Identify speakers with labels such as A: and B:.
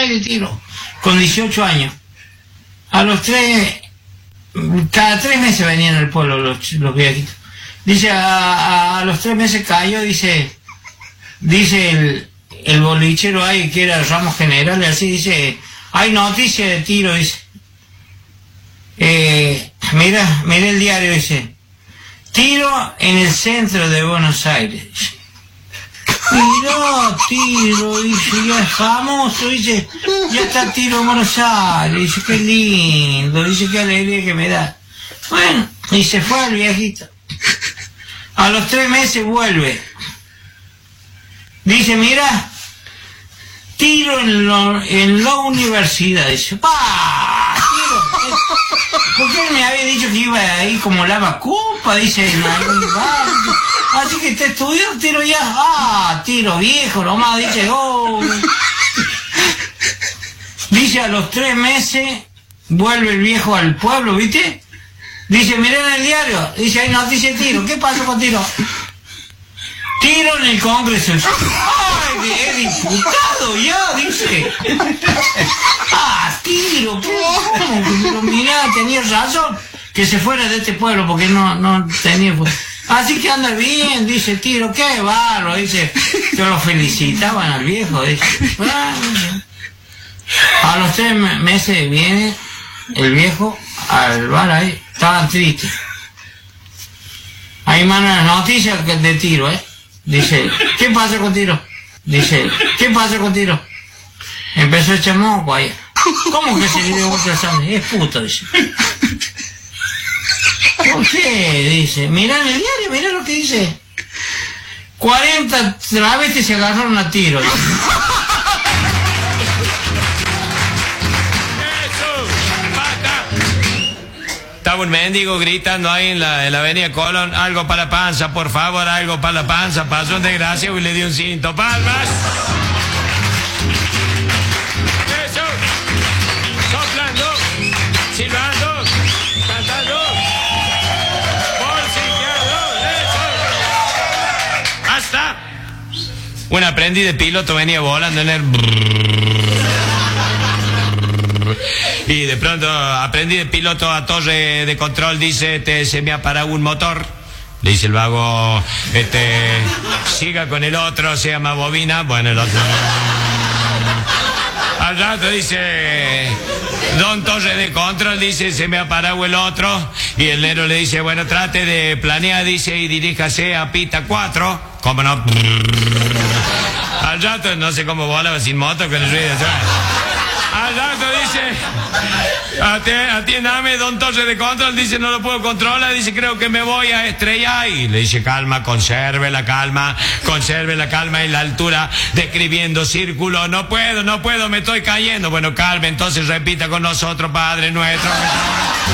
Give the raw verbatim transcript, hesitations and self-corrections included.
A: Aires, tiro, con dieciocho años. A los tres, cada tres meses venían al pueblo los, los viejitos. Dice, a, a, a los tres meses cayó, dice, dice el, el bolichero ahí, que era Ramos General, así dice, hay noticia de tiro, dice. Eh, mira, mira el diario, dice, tiro en el centro de Buenos Aires, dice. Mirá, tiro, dice, ya es famoso, dice, ya está tiro en Buenos Aires, dice, qué lindo, dice, qué alegría que me da. Bueno, y se fue el viejito. A los tres meses vuelve. Dice, mira, tiro en, lo, en la universidad, dice, ¡pa! Tiro. Porque él me había dicho que iba ahí como lavacopa, dice, en algún lugar. Así que te estudió, tiro ya, ah, tiro viejo nomás, dice, oh. Dice, a los tres meses vuelve el viejo al pueblo, ¿viste? Dice, mirá en el diario, dice, hay noticia de tiro, ¿qué pasó con tiro? Tiro en el Congreso. ¡Ay, es diputado ya! Dice. ¡Ah, tiro! ¿Cómo? Pero mirá, tenía razón que se fuera de este pueblo porque no, no tenía... Así que anda bien, dice Tiro, qué barro, dice. Que lo felicitaban al viejo, dice. Bueno. A los tres meses viene el viejo al bar ahí, estaban tristes. Ahí mandan las noticias de Tiro, ¿eh? Dice, ¿qué pasa con Tiro? Dice, ¿qué pasa con Tiro? Empezó a echar moco ahí. ¿Cómo que se le dio otra sangre? Es puto, dice. ¿Por qué? Dice, mirá en el diario, mirá lo que dice. cuarenta travestis se agarraron a tiro. Dice.
B: Estaba un mendigo gritando ahí en la, en la avenida Colón, algo para la panza, por favor, algo para la panza. Pasó un desgraciado y le dio un cinto. ¡Palmas! Eso. Soplando, silbando, cantando. Bolsiqueado, eso. Hasta un aprendiz de piloto venía volando en el... Y de pronto aprendí de piloto a torre de control, dice, este, se me ha parado un motor. Le dice el vago, este, siga con el otro, se llama bobina. Bueno, el otro. Al rato dice, don torre de control, dice, se me ha parado el otro. Y el negro le dice, bueno, trate de planear, dice, y diríjase a pista cuatro. ¿Cómo no? Al rato, no sé cómo volaba sin moto con el ruido atrás. Al rato dice, atiéndame, don Torre de Control, dice, no lo puedo controlar, dice, creo que me voy a estrellar. Y le dice, calma, conserve la calma, conserve la calma y la altura, describiendo círculo, no puedo, no puedo, me estoy cayendo. Bueno, calma, entonces repita con nosotros, Padre nuestro.